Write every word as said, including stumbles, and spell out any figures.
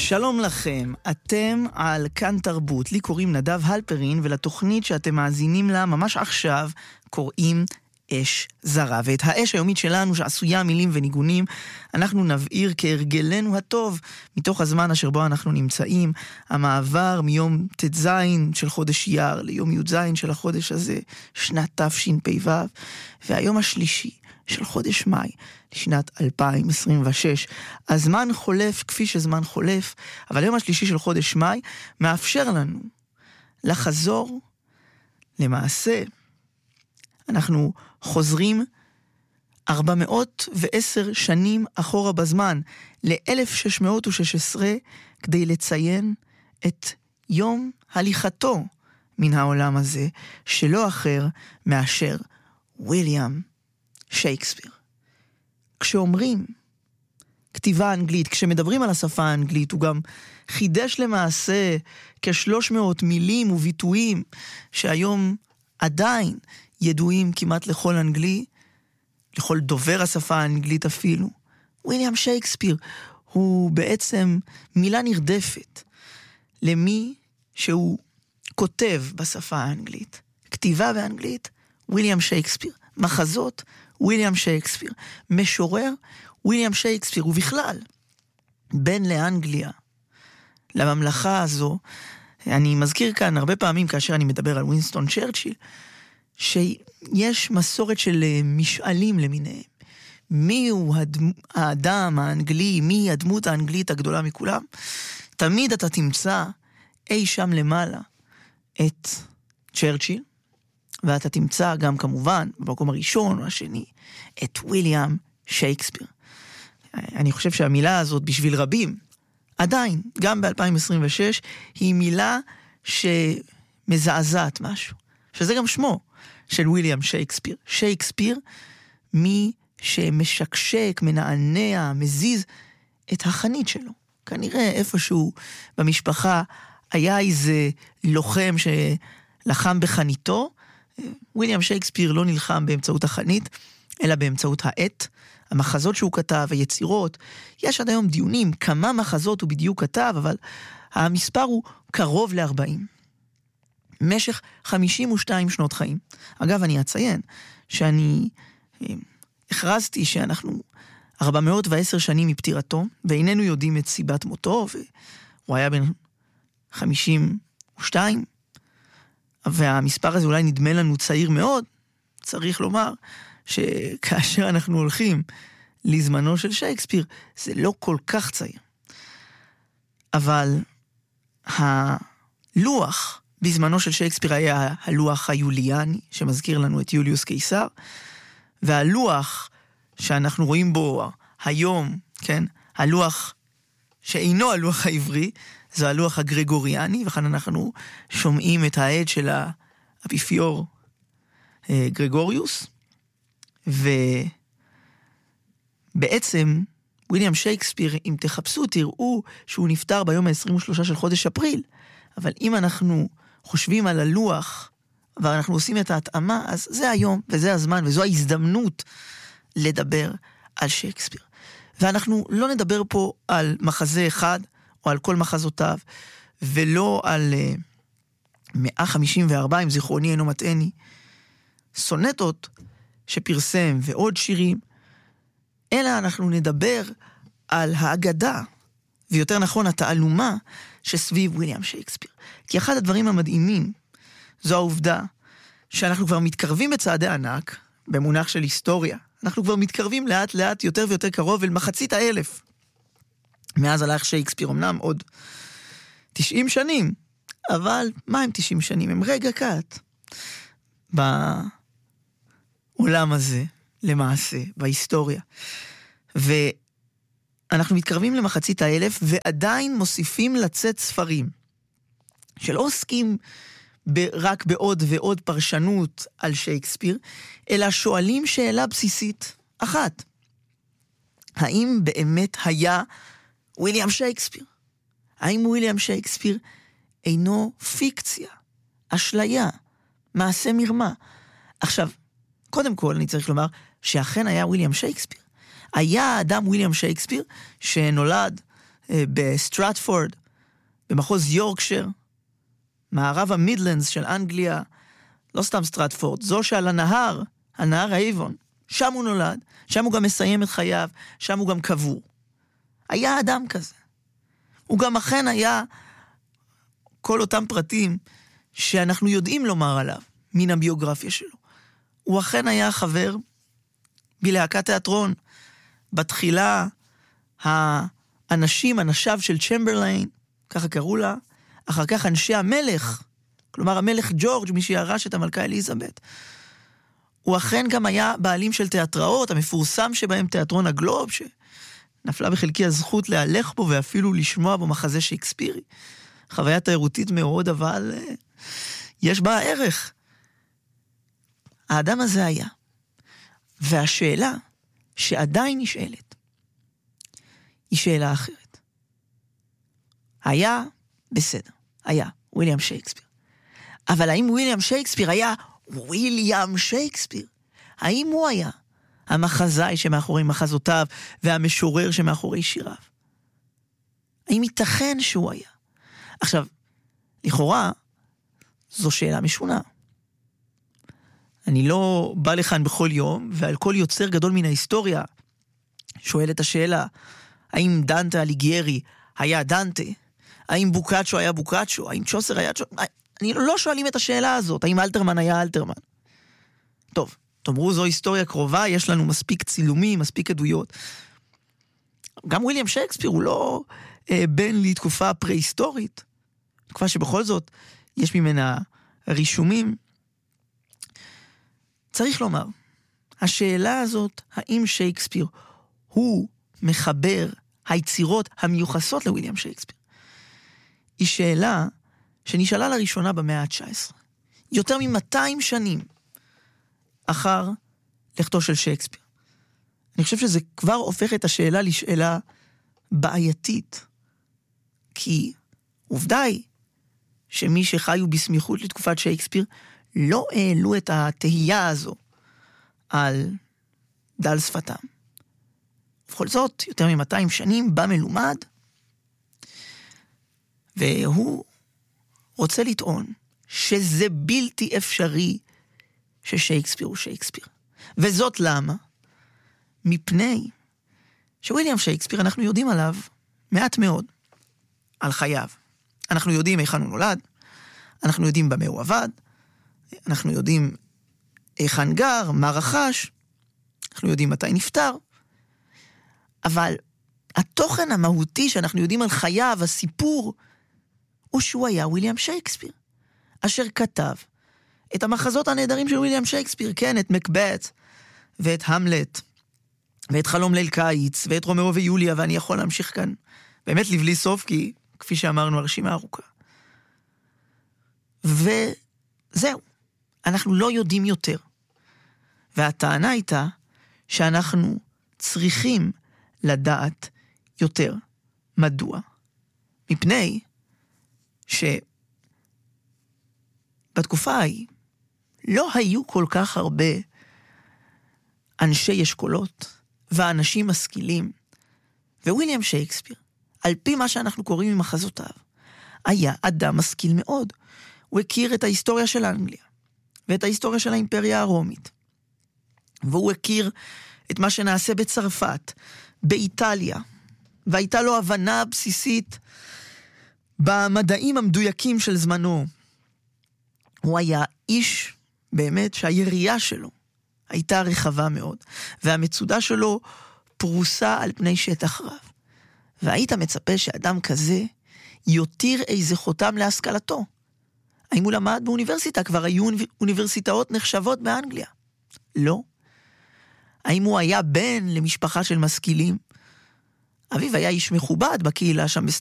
שלום לכם, אתם על כאן תרבות, לי קוראים נדב הלפרין, ולתוכנית שאתם מאזינים לה ממש עכשיו קוראים אש זרה. ואת האש היומית שלנו שעשויה מילים וניגונים, אנחנו נבעיר כהרגלנו הטוב מתוך הזמן אשר בו אנחנו נמצאים, המעבר מיום ת' של חודש אייר ליום י' של החודש הזה, שנת תשפ"ו, והיום השלישי של חודש מאי לשנת אלפיים עשרים ושש. הזמן חולף כפי שזמן חולף, אבל היום השלישי של חודש מאי מאפשר לנו לחזור. למעשה אנחנו חוזרים ארבע מאות ועשר שנים אחורה בזמן, ל-אלף שש מאות ושש עשרה, כדי לציין את יום הליכתו מן העולם הזה, שלא אחר מאשר ויליאם שייקספיר. כשאומרים כתיבה אנגלית, כשמדברים על השפה האנגלית, הוא גם חידש למעשה כשלוש מאות מילים וביטויים שהיום עדיין ידועים כמעט לכל אנגלי, לכל דובר השפה האנגלית אפילו. ויליאם שייקספיר הוא בעצם מילה נרדפת למי שהוא כותב בשפה האנגלית. כתיבה באנגלית, ויליאם שייקספיר. מחזות, ויליאם שייקספיר. משורר, ויליאם שייקספיר. ובכלל, בן לאנגליה, לממלכה הזו, אני מזכיר כאן הרבה פעמים כאשר אני מדבר על וינסטון צ'רצ'יל, שיש מסורת של משאלים למיניהם. מי הוא הדמ... האדם האנגלי, מי הדמות האנגלית הגדולה מכולם? תמיד אתה תמצא אי שם למעלה את צ'רצ'יל, ואתה תמצא גם כמובן, במקום הראשון או השני, את ויליאם שייקספיר. אני חושב שהמילה הזאת בשביל רבים, עדיין, גם ב-אלפיים עשרים ושש, היא מילה שמזעזעת משהו. שזה גם שמו של ויליאם שייקספיר. שייקספיר, מי שמשקשק, מנענע, מזיז את החנית שלו. כנראה איפשהו במשפחה היה איזה לוחם שלחם בחניתו. ויליאם שייקספיר לא נלחם באמצעות החנית, אלא באמצעות העט. המחזות שהוא כתב, היצירות, יש עד היום דיונים כמה מחזות הוא בדיוק כתב, אבל המספר הוא קרוב ל-ארבעים. משך חמישים ושתיים שנות חיים. אגב, אני אציין שאני אה, הכרזתי שאנחנו ארבע מאות ועשר שנים מפטירתו, ואיננו יודעים את סיבת מותו, והוא היה בן חמישים ושתיים, והמספר הזה אולי נדמה לנו צעיר מאוד. צריך לומר שכאשר אנחנו הולכים לזמנו של שייקספיר, זה לא כל כך צעיר. אבל הלוח בזמנו של שייקספיר היה הלוח היוליאני, שמזכיר לנו את יוליוס קיסר, והלוח שאנחנו רואים בו היום, כן, הלוח שאינו הלוח העברי, זה הלוח הגרגוריאני, וכאן אנחנו שומעים את העד של האפיפיור גרגוריוס, ובעצם ויליאם שייקספיר, אם תחפשו, תראו שהוא נפטר ביום ה-עשרים ושלושה של חודש אפריל, אבל אם אנחנו חושבים על הלוח, ואנחנו עושים את ההתאמה, אז זה היום, וזה הזמן, וזו ההזדמנות לדבר על שייקספיר. ואנחנו לא נדבר פה על מחזה אחד, או על כל מחזותיו, ולא על uh, מאה חמישים וארבע, אם זיכרוני אינו מטעני, סונטות שפרסם ועוד שירים, אלא אנחנו נדבר על האגדה, ויותר נכון התעלומה שסביב ויליאם שייקספיר. כי אחד הדברים המדהימים זו העובדה שאנחנו כבר מתקרבים בצעדי ענק, במונח של היסטוריה, אנחנו כבר מתקרבים לאט לאט יותר ויותר קרוב אל מחצית האלף. מאז הלך שייקספיר, אמנם עוד תשעים שנים, אבל מה הם תשעים שנים? הם רגע קט בעולם הזה, למעשה, בהיסטוריה. ואנחנו מתקרבים למחצית האלף, ועדיין מוסיפים לצאת ספרים, שלא עוסקים רק בעוד ועוד פרשנות על שייקספיר, אלא שואלים שאלה בסיסית אחת. האם באמת היה ויליאם שייקספיר? האם ויליאם שייקספיר אינו פיקציה, אשליה, מעשה מרמה? עכשיו, קודם כל אני צריך לומר שאכן היה ויליאם שייקספיר. היה האדם ויליאם שייקספיר שנולד בסטרטפורד, במחוז יורקשר, מערב המידלנדס של אנגליה, לא סתם סטרטפורד, זו שעל הנהר, הנהר האיבון, שם הוא נולד, שם הוא גם מסיים את חייו, שם הוא גם קבור. היה אדם כזה. הוא גם אכן היה כל אותם פרטים שאנחנו יודעים לומר עליו, מן הביוגרפיה שלו. הוא אכן היה חבר בלהקת תיאטרון. בתחילה, האנשים, אנשיו של צ'מברליין, ככה קראו לה, אחר כך אנשי המלך, כלומר המלך ג'ורג', מי שירש את המלכה אליזבת. הוא אכן גם היה בעלים של תיאטראות, המפורסם שבהם תיאטרון הגלוב, שנפלה בחלקי הזכות להלך בו ואפילו לשמוע בו מחזה שייקספירי. חוויה תיירותית מאוד, אבל uh, יש בה ערך. האדם הזה היה. והשאלה שעדיין נשאלת, היא שאלה אחרת. היה בסדר, היה וויליאם שייקספיר. אבל האם וויליאם שייקספיר היה וויליאם שייקספיר? האם הוא היה המחזאי שמאחורי מחזותיו והמשורר שמאחורי שיריו? האם ייתכן שהוא היה? עכשיו, לכאורה, זו שאלה משונה. אני לא בא לכאן בכל יום, ועל כל יוצר גדול מן ההיסטוריה שואל את השאלה, האם דנטה אליגיירי היה דנטה? האם בוקאצ'ו היה בוקאצ'ו? האם צ'וסר היה צ'וסר? אני לא שואלים את השאלה הזאת, האם אלתרמן היה אלתרמן? טוב, תאמרו זו היסטוריה קרובה, יש לנו מספיק צילומים, מספיק עדויות. גם וויליאם שייקספיר הוא לא אה, בן לתקופה פרה-היסטורית, תקופה שבכל זאת יש ממנה רישומים. צריך לומר, השאלה הזאת, האם שייקספיר הוא מחבר היצירות המיוחסות לוויליאם שייקספיר, היא שאלה שנשאלה לראשונה במאה ה-תשע עשרה. יותר מ-מאתיים שנים אחר לכתו של שייקספיר. אני חושב שזה כבר הופך את השאלה לשאלה בעייתית. כי עובדה היא שמי שחיו בסמיכות לתקופת שייקספיר לא העלו את התהייה הזו על דל שפתם. ובכל זאת, יותר מ-מאתיים שנים בא מלומד, והוא רוצה לטעון שזה בלתי אפשרי ששייקספיר הוא שייקספיר. וזאת למה? מפני שוויליאם שייקספיר, אנחנו יודעים עליו מעט מאוד, על חייו. אנחנו יודעים היכן הוא נולד, אנחנו יודעים במה הוא עבד, אנחנו יודעים היכן גר, מה רכש, אנחנו יודעים מתי נפטר, אבל התוכן המהותי שאנחנו יודעים על חייו, הסיפור, הוא שהוא היה וויליאם שייקספיר, אשר כתב את המחזות הנהדרים של וויליאם שייקספיר, כן, את מקבט, ואת המלט, ואת חלום ליל קיץ, ואת רומאו ויוליה, ואני יכול להמשיך כאן, באמת לבלי סוף, כי כפי שאמרנו, הרשימה ארוכה. וזהו, אנחנו לא יודעים יותר. והטענה הייתה שאנחנו צריכים לדעת יותר. מדוע? מפני שבתקופה ההיא לא היו כל כך הרבה אנשי אשכולות ואנשים משכילים, וויליאם שייקספיר, על פי מה שאנחנו קוראים ממחזותיו, היה אדם משכיל מאוד. הוא הכיר את ההיסטוריה של אנגליה, ואת ההיסטוריה של האימפריה הרומית, והוא הכיר את מה שנעשה בצרפת, באיטליה, והייתה לו הבנה בסיסית במדעים המדויקים של זמנו. הוא היה איש באמת שהיריעה שלו הייתה רחבה מאוד, והמצודה שלו פרוסה על פני שטח רב. והיית מצפה שאדם כזה יותיר איזה חותם להשכלתו. האם הוא למד באוניברסיטה? כבר היו אוניברסיטאות נחשבות באנגליה. לא. האם הוא היה בן למשפחה של משכילים? אביו היה איש מכובד בקהילה שם